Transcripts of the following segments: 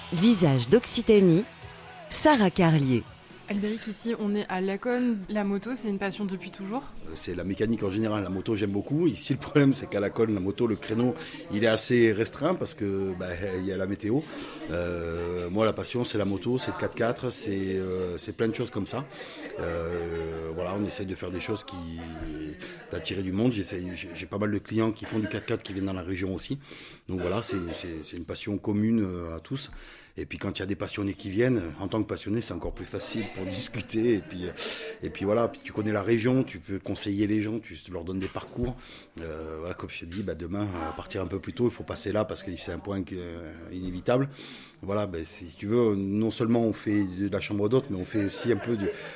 Visage d'Occitanie, Sarah Carlier. Albéric, ici on est à Laconne. La moto, c'est une passion depuis toujours? C'est la mécanique en général, la moto j'aime beaucoup. Ici le problème c'est qu'à Laconne, la moto, le créneau il est assez restreint parce que il y a la météo. Moi la passion c'est la moto, c'est le 4x4, c'est plein de choses comme ça. Voilà, on essaye de faire des choses d'attirer du monde. J'ai pas mal de clients qui font du 4x4 qui viennent dans la région aussi. Donc voilà, c'est une passion commune à tous. Et puis quand il y a des passionnés qui viennent, en tant que passionné, c'est encore plus facile pour discuter. Et puis voilà, puis tu connais la région, tu peux conseiller les gens, tu leur donnes des parcours. Voilà, comme je t'ai dit, demain, partir un peu plus tôt, il faut passer là parce que c'est un point inévitable. Voilà, si tu veux, non seulement on fait de la chambre d'hôte, mais on fait aussi un peu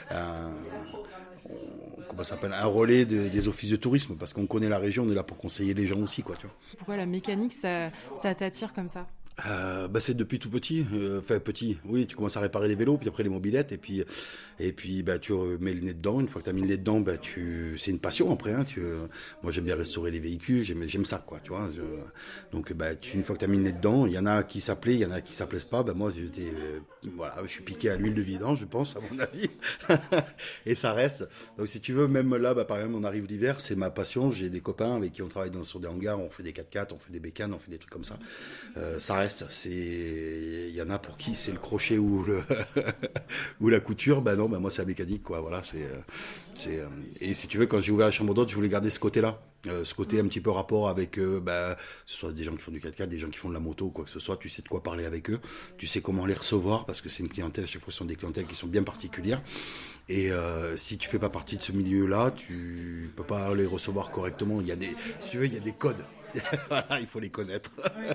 un relais des offices de tourisme parce qu'on connaît la région, on est là pour conseiller les gens aussi, quoi, tu vois. Pourquoi la mécanique, ça t'attire comme ça? C'est depuis tout petit, petit, oui, tu commences à réparer les vélos, puis après les mobylettes, et puis tu mets le nez dedans. Une fois que tu as mis le nez dedans, c'est une passion après. Moi j'aime bien restaurer les véhicules, j'aime ça, quoi, tu vois. Donc une fois que tu as mis le nez dedans, il y en a qui s'appelaient, il y en a qui s'appelaient pas. Moi je suis piqué à l'huile de vidange, je pense, à mon avis, et ça reste. Donc si tu veux, même là, par exemple, on arrive l'hiver, c'est ma passion. J'ai des copains avec qui on travaille sur des hangars, on fait des 4x4, on fait des bécanes, on fait des trucs comme ça. Ça reste. Il y en a pour qui c'est le crochet ou la couture. Non, moi c'est la mécanique, quoi. Voilà, et si tu veux, quand j'ai ouvert la chambre d'hôte, je voulais garder ce côté-là, ce côté un petit peu rapport avec ce soit des gens qui font du 4x4, des gens qui font de la moto, quoi que ce soit. Tu sais de quoi parler avec eux, tu sais comment les recevoir parce que c'est une clientèle. Chaque fois, ce sont des clientèles qui sont bien particulières. Et si tu fais pas partie de ce milieu-là, tu peux pas les recevoir correctement. Si tu veux, il y a des codes. Voilà, il faut les connaître. Ouais.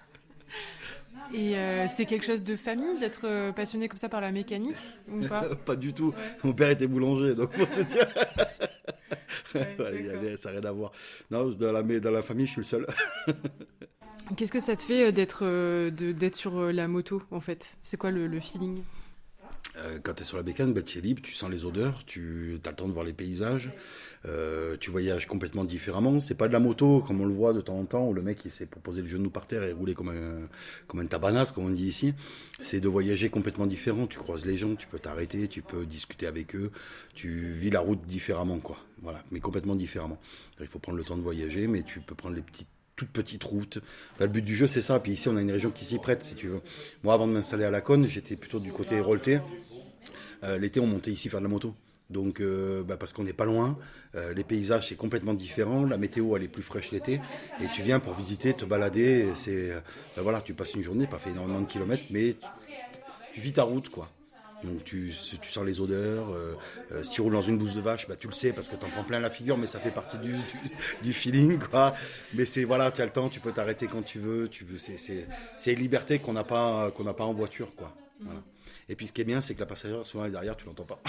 Et c'est quelque chose de famille d'être passionné comme ça par la mécanique ou pas? Pas du tout. Ouais. Mon père était boulanger, donc pour te dire. Ça n'a rien à voir. Non, dans la famille, je suis le seul. Qu'est-ce que ça te fait d'être sur la moto, en fait? C'est quoi le feeling? Quand tu es sur la bécane, tu es libre, tu sens les odeurs, tu as le temps de voir les paysages, tu voyages complètement différemment. C'est pas de la moto comme on le voit de temps en temps où le mec il s'est posé le genou par terre et rouler comme un tabanas, comme on dit ici. C'est de voyager complètement différent. Tu croises les gens, tu peux t'arrêter, tu peux discuter avec eux, tu vis la route différemment, quoi. Voilà, mais complètement différemment. Il faut prendre le temps de voyager, mais tu peux prendre les toute petite route. Le but du jeu, c'est ça. Puis ici, on a une région qui s'y prête, si tu veux. Moi, avant de m'installer à Laconne, j'étais plutôt du côté Rolleté. L'été, on montait ici faire de la moto. Donc, parce qu'on n'est pas loin, les paysages, c'est complètement différent. La météo, elle est plus fraîche l'été. Et tu viens pour visiter, te balader. Voilà, tu passes une journée, pas fait énormément de kilomètres, mais tu vis ta route, quoi. Donc tu sens les odeurs, si tu roules dans une bouse de vache, tu le sais parce que t'en prends plein la figure, mais ça fait partie du feeling, quoi. Mais voilà, tu as le temps, tu peux t'arrêter quand tu veux, c'est une liberté qu'on n'a pas en voiture, quoi. Voilà. Et puis ce qui est bien, c'est que la passagère, souvent elle est derrière, tu l'entends pas.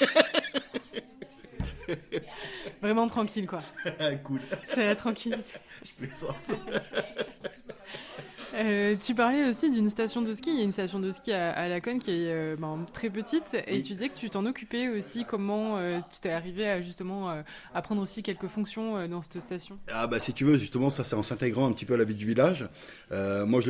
Vraiment tranquille, quoi. Cool. C'est la tranquillité. Je plaisante. Tu parlais aussi d'une station de ski. Il y a une station de ski à Laconne qui est très petite. Et oui. Tu disais que tu t'en occupais aussi. Comment tu t'es arrivé à prendre aussi quelques fonctions dans cette station? Si tu veux, justement, ça c'est en s'intégrant un petit peu à la vie du village. Moi, je